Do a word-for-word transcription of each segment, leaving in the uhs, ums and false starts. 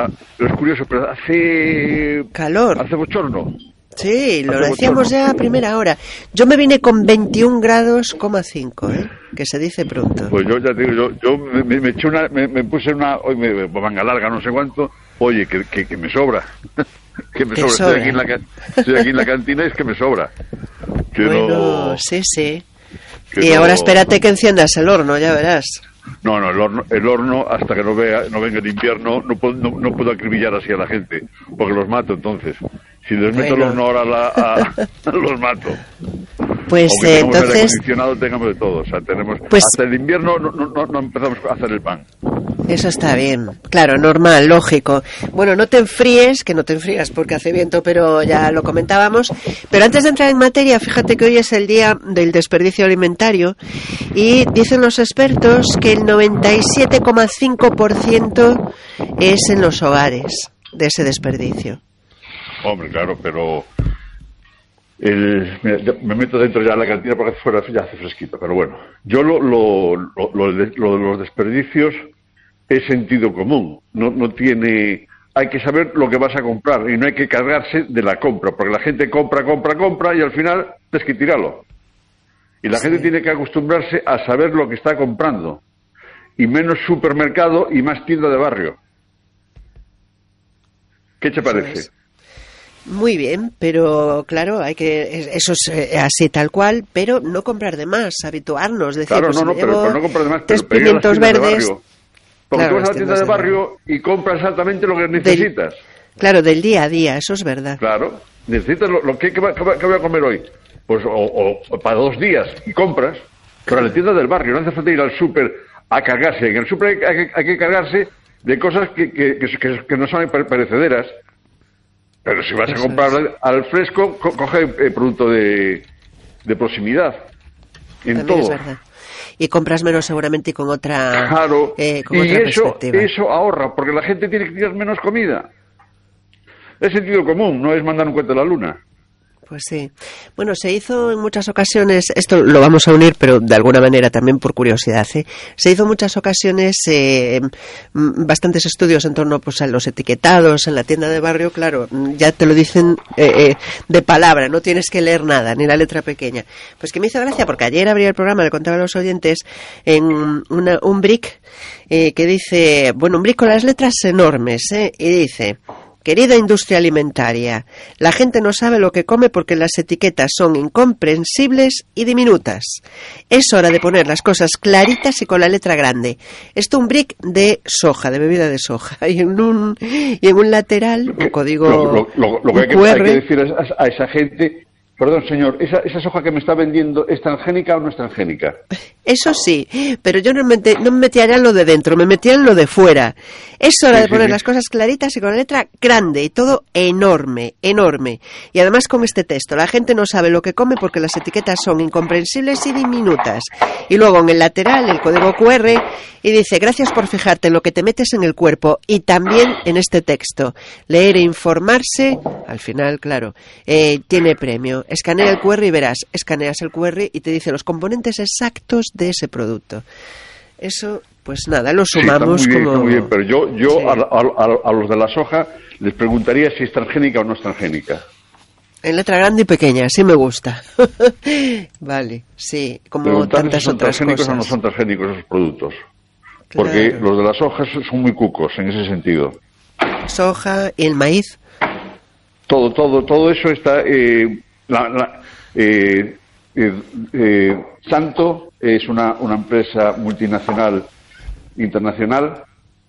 Mira, es curioso, pero hace... Calor. Hace bochorno. Sí, lo hace decíamos bochorno. ya a primera hora. Yo me vine con veintiún grados, coma cinco, ¿eh? Que se dice pronto. Pues yo ya te digo, yo, yo me, me, me eché una, me, me puse una, hoy me, manga larga, no sé cuánto, oye, que, que, que me sobra. Que me Te sobra. sobra. Estoy aquí, en la, estoy aquí en la cantina y es que me sobra. Que Bueno, no, sí, sí. que Y no- ahora espérate que enciendas el horno, ya verás. No, no, el horno, el horno hasta que no vea, no venga el invierno, no puedo, no, no puedo acribillar así a la gente, porque los mato entonces. Si les meto Bueno. el horno ahora a la, a, los mato. Pues Aunque eh, tengamos aire entonces, acondicionado, tengamos de todo. O sea, tenemos, Pues- hasta el invierno no, no, no, no empezamos a hacer el pan. eso está bien. Claro, normal, lógico. Bueno, no te enfríes, que no te enfrías porque hace viento, pero ya lo comentábamos. Pero antes de entrar en materia, fíjate que hoy es el día del desperdicio alimentario y dicen los expertos que el noventa y siete coma cinco por ciento es en los hogares de ese desperdicio. Hombre, claro, pero el, mira, yo me meto dentro ya de la cantina porque fuera ya hace fresquito, pero bueno, yo lo, lo, lo, lo de, lo de los desperdicios es sentido común, no, no tiene, hay que saber lo que vas a comprar y no hay que cargarse de la compra, porque la gente compra, compra, compra y al final tienes que tirarlo. Y la Sí. gente tiene que acostumbrarse a saber lo que está comprando y menos supermercado y más tienda de barrio. ¿Qué te Eso parece? es. Muy bien, pero claro, hay que eso es eh, así tal cual, pero no comprar de más, habituarnos, decir, Claro, pues no, si no, me pero, llevo pero no comprar de más, tres pero pedir a las pimientos tiendas de verdes. barrio. Porque Claro, tú vas a las la tienda tiendas de de barrio y compras exactamente lo que necesitas. Claro, del día a día, eso es verdad. Claro, necesitas lo, lo que, que, va- que va- que voy a comer hoy. Pues o, o- o para dos días y compras. Pero en la tienda del barrio no hace falta ir al súper a cargarse. En el súper hay, hay que- hay que cargarse de cosas que, que, que, que- que no son pere- perecederas. Pero si vas Eso a comprar es. al, al fresco, co- coge eh, producto de, de proximidad. En También todo. es verdad. Y compras menos seguramente y con otra, Claro, eh, con y otra eso, perspectiva. eso ahorra, porque la gente tiene que tirar menos comida. Es sentido común, no es mandar un cuento a la luna. Pues sí. Bueno, se hizo en muchas ocasiones, esto lo vamos a unir, pero de alguna manera también por curiosidad, ¿eh? Se hizo en muchas ocasiones eh, m- bastantes estudios en torno pues a los etiquetados en la tienda de barrio, claro, mm, ya te lo dicen eh, eh, de palabra, no tienes que leer nada, ni la letra pequeña. Pues que me hizo gracia, porque ayer abrí el programa, le contaba a los oyentes, en una, un brick eh, que dice, bueno, un brick con las letras enormes, ¿eh? Y dice... Querida industria alimentaria, la gente no sabe lo que come porque las etiquetas son incomprensibles y diminutas. Es hora de poner las cosas claritas y con la letra grande. Esto un brick de soja, de bebida de soja. Y en un, y en un lateral, un código Lo, lo- lo- lo que hay que, Q hay R. que decir a, a esa gente, perdón señor, ¿esa, esa soja que me está vendiendo es transgénica o no es transgénica? Eso sí, pero yo no me, mete- no me metía ya en lo de dentro, me metía en lo de fuera. Es hora Sí, de sí, poner sí. las cosas claritas y con la letra grande y todo enorme, enorme. Y además con este texto, la gente no sabe lo que come porque las etiquetas son incomprensibles y diminutas. Y luego en el lateral el código Q R y dice, gracias por fijarte en lo que te metes en el cuerpo y también en este texto. Leer e informarse, al final, claro, eh, tiene premio. Escanea el Q R y verás, escaneas el Q R y te dice los componentes exactos de ese producto. Eso, pues nada, lo Sí, está sumamos muy bien, como... está muy bien, pero yo, yo Sí. a, a- a- a los de la soja les preguntaría si es transgénica o no es transgénica. En letra grande y pequeña, sí me gusta. Vale, sí, como Preguntarles tantas si son otras transgénicos cosas. o no son transgénicos esos productos. Porque Claro. los de las hojas son muy cucos en ese sentido. Soja y el maíz. Todo, todo, todo eso está. Eh, la, la- eh, eh, eh, Santo es una, una empresa multinacional internacional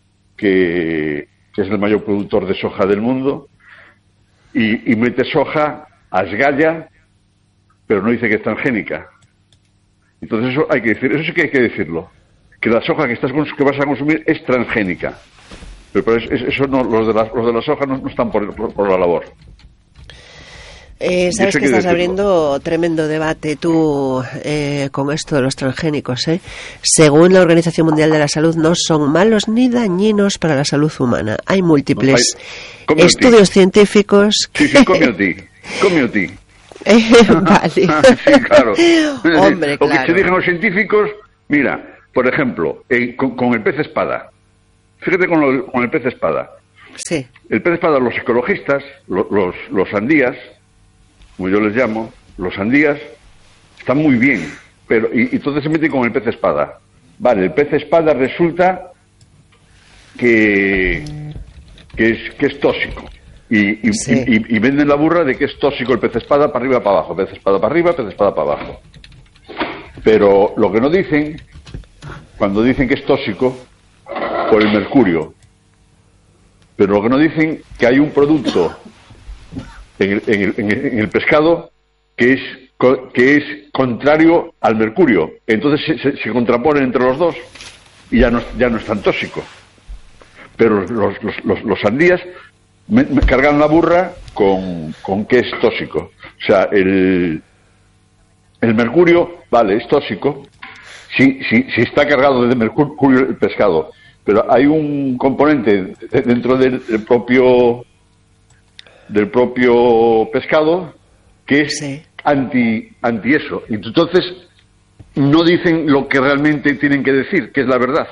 que, que es el mayor productor de soja del mundo y, y mete soja a esgalla, pero no dice que es transgénica. Entonces eso hay que decir, eso sí que hay que decirlo, que la soja que estás cons- que vas a consumir es transgénica. Pero, pero es- es- eso no, los de la, los de la soja no, no están por, por, por la labor. Eh, sabes Eso hay que que estás decirlo. abriendo tremendo debate tú eh, con esto de los transgénicos. ¿eh? Según la Organización Mundial de la Salud, no son malos ni dañinos para la salud humana. Hay múltiples Hay- come a ti. estudios científicos. Sí, sí, come a ti, come a ti. Eh, vale. Sí, claro. Hombre, Lo que claro. se digan los científicos, mira, por ejemplo, eh, con, con el pez espada. Fíjate con, lo- con el pez espada. Sí. El pez espada, los ecologistas, los, los, los sandías, como yo les llamo, los sandías, están muy bien, pero y, y entonces se meten con el pez espada. Vale, el pez espada resulta que, que, es, que es tóxico. Y, y, sí. y, y venden la burra de que es tóxico el pez espada para arriba para abajo, pez espada para arriba, pez espada para abajo. Pero lo que no dicen, cuando dicen que es tóxico, por el mercurio. Pero lo que no dicen, que hay un producto en el, en el, en el, en el pescado que es, que es contrario al mercurio. Entonces se, se, se contraponen entre los dos y ya no, ya no es tan tóxico. Pero los, los, los, los sandías me, me cargan la burra con, con que es tóxico. O sea, el, el mercurio, vale, es tóxico si, si, si está cargado de mercurio el pescado. Pero hay un componente dentro del, del propio del propio pescado que es sí. anti anti eso. Y entonces no dicen lo que realmente tienen que decir, que es la verdad.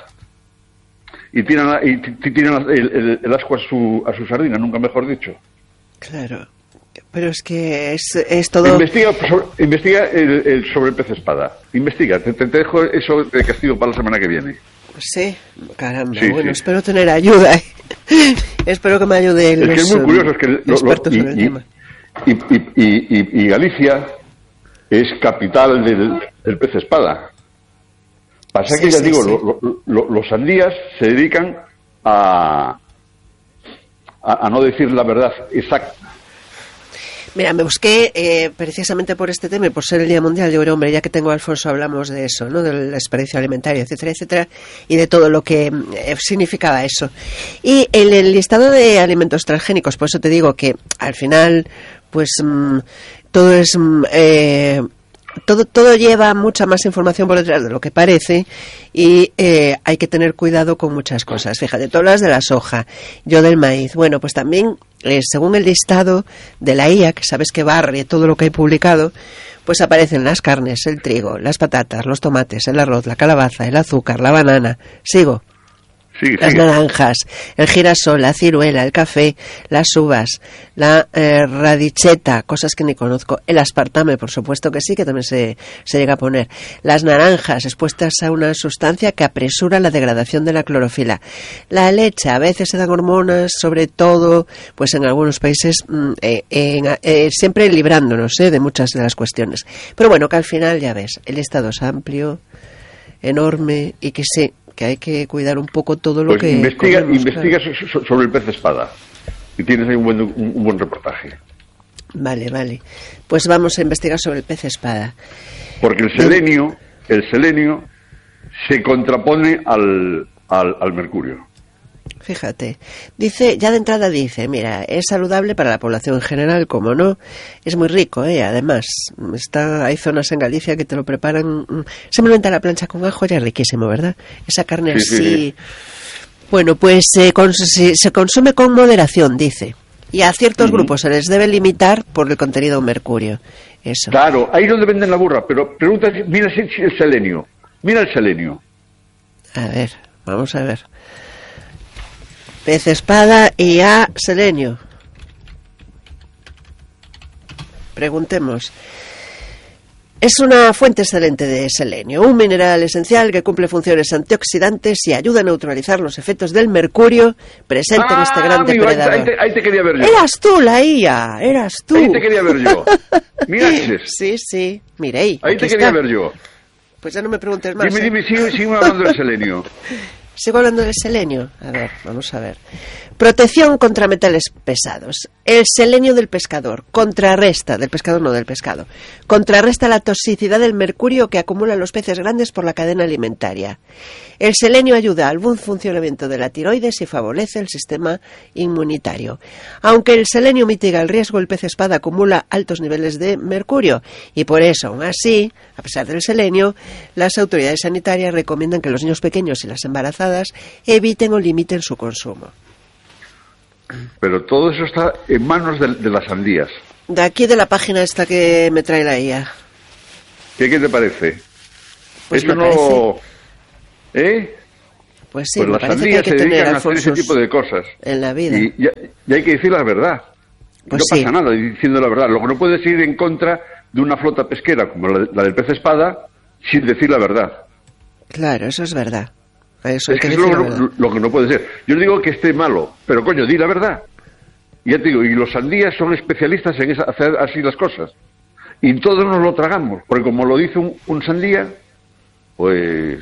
Y tiran, y tiran el, el, el asco a su, a su sardina, nunca mejor dicho. Claro. Pero es que es, es todo... Investiga, sobre, investiga el, el, sobre el pez espada. Investiga. Te, te dejo eso de castigo para la semana que viene. Sí, caramba. Sí, bueno, sí. espero tener ayuda. Espero que me ayude el Es que es muy curioso, es que lo, expertos lo, y, en el y, tema. Y, y, y, y Galicia es capital del, del pez espada. Pasa Sí, que ya sí, digo, sí. lo, lo, lo, los sandías se dedican a, a, a no decir la verdad exacta. Mira, me busqué eh, precisamente por este tema y por ser el Día Mundial. Yo creo, hombre, ya que tengo a Alfonso, hablamos de eso, ¿no? Del desperdicio alimentario, etcétera, etcétera, y de todo lo que eh, significaba eso. Y en el listado de alimentos transgénicos, por eso te digo que al final, pues mmm, todo es... Mmm, eh, Todo, todo lleva mucha más información por detrás de lo que parece y eh, hay que tener cuidado con muchas cosas. Fíjate, tú hablas de la soja, yo del maíz. Bueno, pues también, eh, según el listado de la I A, que sabes que barre todo lo que hay publicado, pues aparecen las carnes, el trigo, las patatas, los tomates, el arroz, la calabaza, el azúcar, la banana. Sigo. Sí, las sí. naranjas, el girasol, la ciruela, el café, las uvas, la eh, radicheta, cosas que ni conozco, el aspartame, por supuesto que sí, que también se, se llega a poner, las naranjas expuestas a una sustancia que apresura la degradación de la clorofila, la leche, a veces se dan hormonas, sobre todo, pues en algunos países, eh, eh, eh, siempre librándonos eh, de muchas de las cuestiones. Pero bueno, que al final ya ves, el listado es amplio, enorme y que sí, que hay que cuidar un poco todo lo pues que investiga comemos, investiga claro. so, so, sobre el pez espada y tienes ahí un buen, un, un buen reportaje. Vale, vale. Pues vamos a investigar sobre el pez espada. Porque el selenio, el selenio se contrapone al, al, al mercurio. Fíjate, dice, ya de entrada dice, mira, es saludable para la población en general, como no, es muy rico, eh, además, está, hay zonas en Galicia que te lo preparan simplemente a la plancha con ajo, ya es riquísimo, ¿verdad? Esa carne sí, así, sí, sí. Bueno, pues eh, cons se, se consume con moderación, dice, y a ciertos uh-huh. grupos se les debe limitar por el contenido de mercurio, eso. Claro, ahí es donde venden la burra, pero pregunta, mira si el selenio, mira el selenio. A ver, vamos a ver. Pez espada y a selenio. Preguntemos. Es una fuente excelente de selenio, un mineral esencial que cumple funciones antioxidantes y ayuda a neutralizar los efectos del mercurio presente ah, en este gran amigo, depredador. Ahí te, ahí te quería ver yo. Eras tú, la I A, eras tú. Ahí te quería ver yo. Mira, sí, sí, mirei. Ahí te quería está. ver yo. Pues ya no me preguntes más. Dime, ¿eh? dime, sigue, sigue hablando del selenio. Sigo hablando del selenio. A ver, vamos a ver. Protección contra metales pesados. El selenio del pescador contrarresta, del pescador no del pescado, contrarresta la toxicidad del mercurio que acumulan los peces grandes por la cadena alimentaria. El selenio ayuda al buen funcionamiento de la tiroides y favorece el sistema inmunitario. Aunque el selenio mitiga el riesgo, el pez espada acumula altos niveles de mercurio y por eso, aún así, a pesar del selenio, las autoridades sanitarias recomiendan que los niños pequeños y las embarazadas eviten o limiten su consumo. Pero todo eso está en manos de, de las sandías. De aquí de la página esta que me trae la I A. ¿Qué, qué te parece? Pues eso me no... ¿Eh? Pues sí, pues me las parece que hay sandías que se tener dedican a hacer ese Alfonsos tipo de cosas. en la vida. Y, y, y hay que decir la verdad. Pues no sí. pasa nada diciendo la verdad. Lo que no puedes ir en contra de una flota pesquera como la, la del pez espada sin decir la verdad. Claro, eso es verdad. Eso hay Es que que es decir lo, la verdad. lo, lo que no puede ser. Yo no digo que esté malo, pero coño, di la verdad. Y ya te digo, y los sandías son especialistas en esa, hacer así las cosas. Y todos nos lo tragamos, porque como lo dice un, un sandía, pues...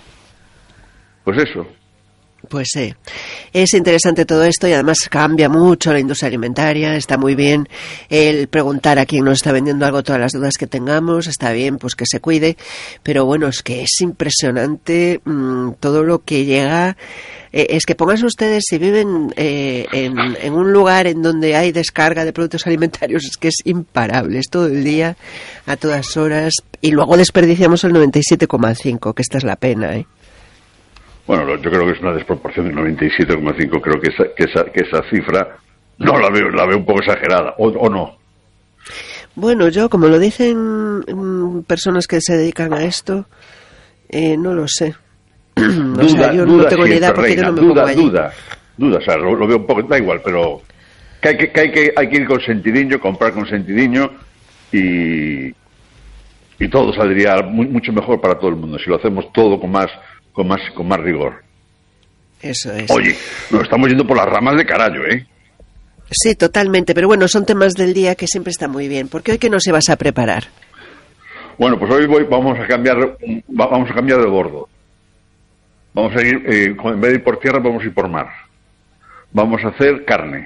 Pues eso. Pues sí, es interesante todo esto y además cambia mucho la industria alimentaria, está muy bien el preguntar a quién nos está vendiendo algo todas las dudas que tengamos, está bien pues que se cuide, pero bueno, es que es impresionante mmm, todo lo que llega, eh, es que pónganse ustedes si viven eh, en, en un lugar en donde hay descarga de productos alimentarios, es que es imparable, es todo el día, a todas horas, y luego desperdiciamos el noventa y siete coma cinco, que esta es la pena, ¿eh? Bueno, yo creo que es una desproporción del noventa y siete coma cinco. Creo que esa, que esa, que esa cifra no la veo, la veo un poco exagerada, o, o no. Bueno, yo, como lo dicen mm, personas que se dedican a esto, eh, no lo sé. Duda, o sea, yo duda no tengo ni idea porque reina, yo no me duda, pongo allí. duda, duda, o sea, lo, lo veo un poco, da igual, pero que hay que, que, hay que, hay que ir con sentidiño, comprar con sentidiño y, y todo saldría muy, mucho mejor para todo el mundo si lo hacemos todo con más con más con más rigor. Eso es. Oye, nos estamos yendo por las ramas de carajo, ¿eh? Sí, totalmente, pero bueno, son temas del día que siempre están muy bien. ¿Por qué hoy qué no se vas a preparar? Bueno, pues hoy voy, vamos a cambiar vamos a cambiar de bordo. Vamos a ir, eh, en vez de ir por tierra, vamos a ir por mar. Vamos a hacer carne.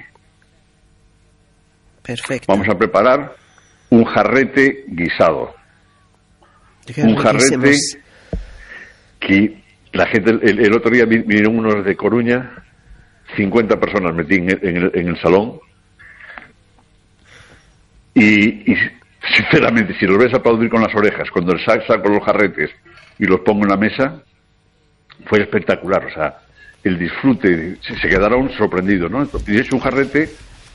Perfecto. Vamos a preparar un jarrete guisado. Qué un jarrete riquísimos. que la gente, el, el otro día vinieron unos de Coruña, cincuenta personas metí en el, en el, en el salón, y, y sinceramente, si los ves aplaudir con las orejas, cuando el sac saco los jarretes y los pongo en la mesa, fue espectacular, o sea, el disfrute, se, se quedaron sorprendidos, ¿no? Y es un jarrete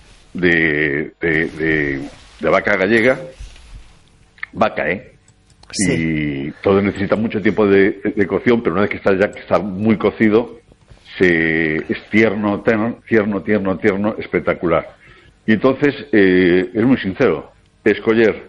de, de, de, de vaca gallega, vaca, ¿eh? Sí. Y todo necesita mucho tiempo de, de, de cocción, pero una vez que está ya que está muy cocido, se, es tierno, tierno, tierno, tierno, tierno, espectacular. Y entonces eh, es muy sincero, escoger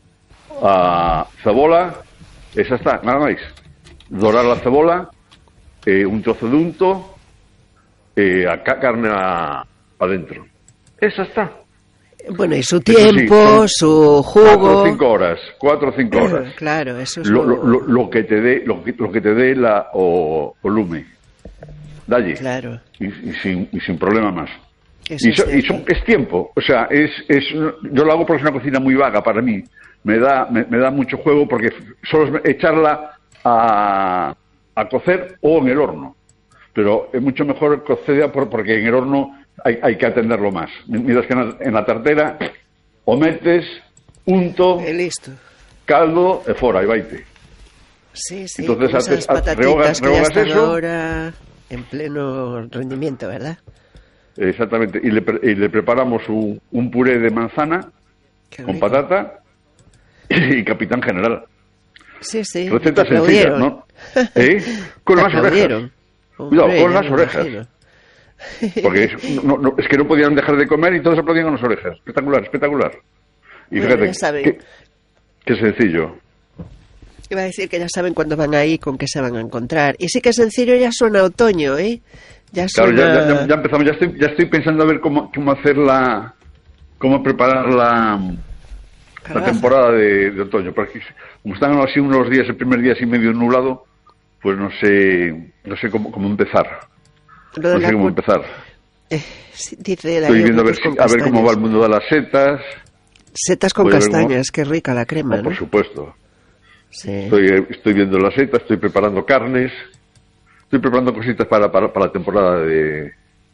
a cebola, esa está, nada más, dorar la cebola, eh, un trozo de unto, eh, a carne adentro, esa está. Bueno, y su Eso sí, tiempo, son su Cuatro jugo. o cinco horas, cuatro o cinco horas. Claro, eso es lo, lo... lo, lo que te dé, lo que, lo que te dé la o, volumen. Dalle. Claro. Y, y sin y sin problema más. Eso Y, so, es y son, es tiempo, o sea, es, es yo lo hago porque es una cocina muy vaga para mí. Me da me, me da mucho juego porque solo es echarla a, a cocer o en el horno. Pero es mucho mejor cocer porque en el horno hay, hay que atenderlo más. Mientras que en la, en la tartera o metes unto, Eh, listo. caldo e fora, e vaite. Sí, sí, Entonces con haces, esas patatitas rehogas, que ya rehogas están eso. ahora en pleno rendimiento, ¿verdad? Exactamente, y le, pre- y le preparamos un, un puré de manzana Qué con rico. patata y capitán general. Sí, sí. Recetas te sencillas, aplaudieron. ¿no? ¿Eh? Con Te las orejas. aplaudieron. Cuidado, Hombre, con ya las me orejas. imagino. Porque es, no, no, es que no podían dejar de comer y todos aplaudían con las orejas. Espectacular, espectacular. Y Bueno, fíjate, ya saben. qué, qué sencillo. Iba a decir que ya saben cuándo van ahí, con qué se van a encontrar. Y sí que sencillo, ya suena a otoño, ¿eh? Ya Claro, suena... ya, ya, ya empezamos, ya estoy, ya estoy pensando a ver cómo, cómo hacer la, cómo preparar la, la Calabaza. temporada de, de otoño. Porque como están así unos días, el primer día así medio nublado, pues no sé, no sé cómo, cómo empezar. Lo de No la sé cómo cu- empezar. Eh, sí, dice la Estoy viendo a ver, con si- a ver cómo castañas. va el mundo de las setas. Setas con Voy a ver cómo- castañas, qué rica la crema, Ah, ¿no? por supuesto. Sí. Estoy, estoy viendo las setas, estoy preparando carnes, estoy preparando cositas para, para, para la temporada de,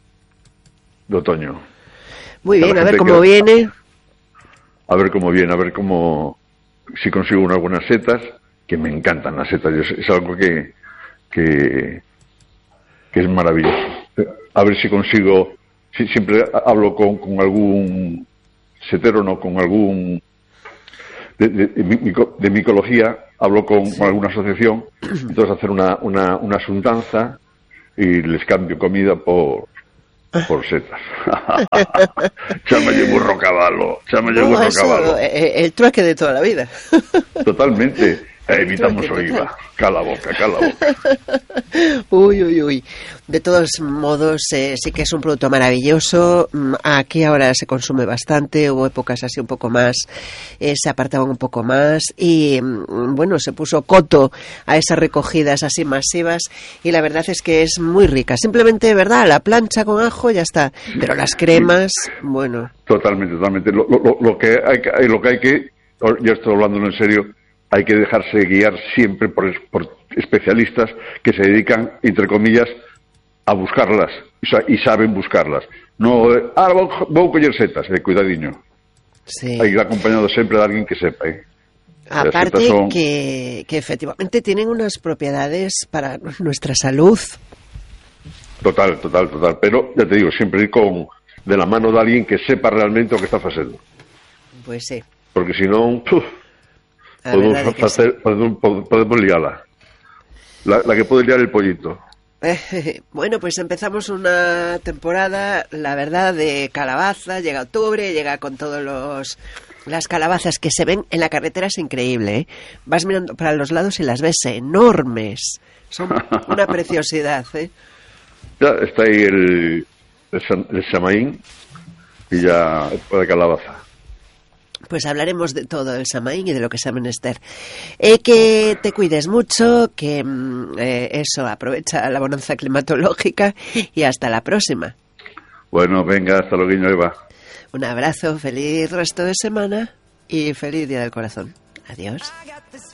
de otoño. Muy que bien, la a ver gente cómo quiera- viene. A ver cómo viene, a ver cómo, si consigo unas buenas setas, que me encantan las setas, yo, es algo que, que, que es maravilloso. A ver si consigo, si, siempre hablo con, con algún setero, no, con algún de, de, de, mico- de micología, hablo con, con alguna asociación, entonces hacer una, una, una asuntanza y les cambio comida por por setas. Chámalle burro cabalo, chámalle No, burro eso, cabalo. eh, el trueque de toda la vida. Totalmente. Eh, evitamos o Total. IVA. Cala boca, cala boca. Uy, uy, uy. De todos modos, eh, sí que es un producto maravilloso. Mm, Aquí ahora se consume bastante. Hubo épocas así un poco más, eh, se apartaban un poco más. Y mm, bueno, se puso coto a esas recogidas así masivas. Y la verdad es que es muy rica. Simplemente, ¿verdad? La plancha con ajo, ya está. Pero las cremas, bueno. Totalmente, totalmente. Lo, lo, lo que hay que, lo que hay que, ya estoy hablándolo en serio, hay que dejarse guiar siempre por, por especialistas que se dedican, entre comillas, a buscarlas y saben buscarlas. No, eh, ah, vou, vou coller setas, eh, cuidadiño. Sí. Hay que ir acompañado siempre de alguien que sepa. Eh. Aparte son... que, que efectivamente tienen unas propiedades para nuestra salud. Total, total, total. Pero, ya te digo, siempre ir con de la mano de alguien que sepa realmente lo que está haciendo. Pues sí. Porque si no, puf, La podemos, verdad es que hacer, sí. podemos, podemos liarla. La, la que puede liar el pollito. Eh, bueno, pues empezamos una temporada, la verdad, de calabaza. Llega octubre, llega con todos los las calabazas que se ven en la carretera, es increíble, ¿eh? Vas mirando para los lados y las ves enormes. Son una preciosidad, ¿eh? Ya está ahí el, el, el samaín y ya la calabaza. Pues hablaremos de todo el samaín y de lo que sea menester. Eh, que te cuides mucho, que eh, eso, aprovecha la bonanza climatológica y hasta la próxima. Bueno, venga, hasta luego, Eva. Un abrazo, feliz resto de semana y feliz Día del Corazón. Adiós.